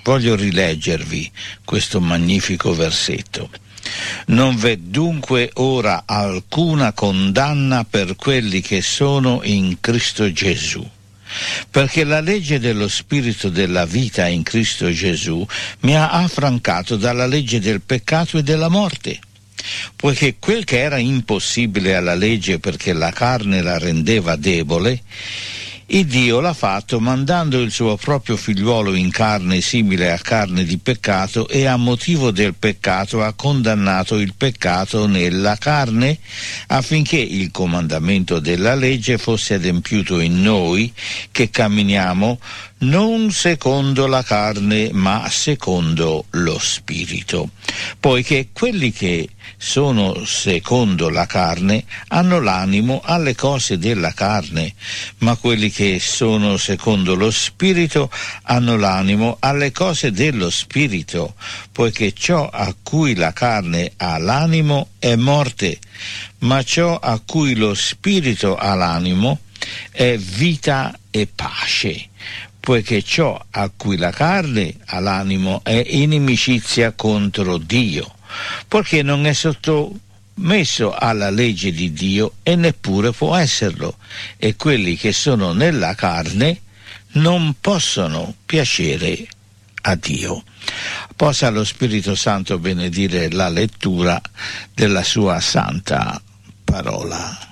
Voglio rileggervi questo magnifico versetto. Non v'è dunque ora alcuna condanna per quelli che sono in Cristo Gesù, perché la legge dello Spirito della vita in Cristo Gesù mi ha affrancato dalla legge del peccato e della morte. Poiché quel che era impossibile alla legge perché la carne la rendeva debole, il Dio l'ha fatto mandando il suo proprio figliuolo in carne simile a carne di peccato, e a motivo del peccato ha condannato il peccato nella carne, affinché il comandamento della legge fosse adempiuto in noi che camminiamo non secondo la carne ma secondo lo Spirito. Poiché quelli che sono secondo la carne hanno l'animo alle cose della carne, ma quelli che sono secondo lo Spirito hanno l'animo alle cose dello Spirito, poiché ciò a cui la carne ha l'animo è morte, ma ciò a cui lo Spirito ha l'animo è vita e pace. Poiché ciò a cui la carne ha l'animo è inimicizia contro Dio, perché non è sottomesso alla legge di Dio e neppure può esserlo, e quelli che sono nella carne non possono piacere a Dio. Possa lo Spirito Santo benedire la lettura della sua santa parola.